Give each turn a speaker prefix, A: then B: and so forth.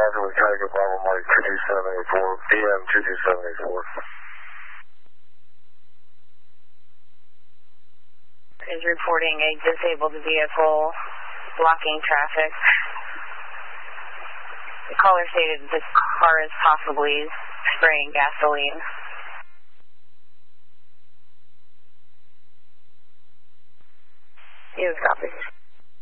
A: Roger, with Tiger Bravo Mike 22784, BM 22784.
B: Is reporting a disabled vehicle blocking traffic. The caller stated the car is possibly spraying gasoline. Yes, copy.